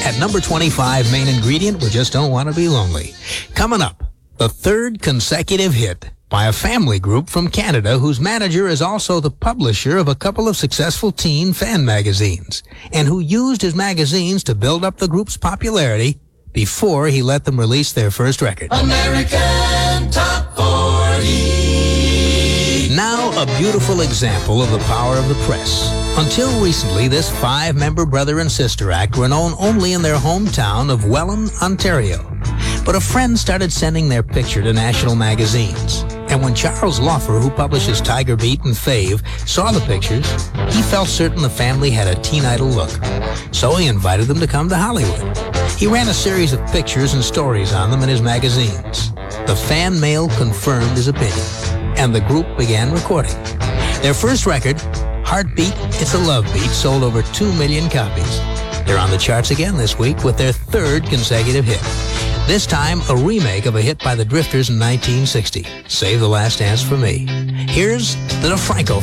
At number 25, main ingredient, we just don't want to be lonely. Coming up, the third consecutive hit by a family group from Canada whose manager is also the publisher of a couple of successful teen fan magazines, and who used his magazines to build up the group's popularity before he let them release their first record. American Top 40. Now a beautiful example of the power of the press. Until recently, this 5-member brother and sister act were known only in their hometown of Welland, Ontario. But a friend started sending their picture to national magazines. And when Charles Loffer, who publishes Tiger Beat and Fave, saw the pictures, he felt certain the family had a teen idol look. So he invited them to come to Hollywood. He ran a series of pictures and stories on them in his magazines. The fan mail confirmed his opinion, and the group began recording. Their first record, Heartbeat, It's a Love Beat, sold over 2 million copies. They're on the charts again this week with their third consecutive hit. This time, a remake of a hit by the Drifters in 1960, Save the Last Dance for Me. Here's the DeFranco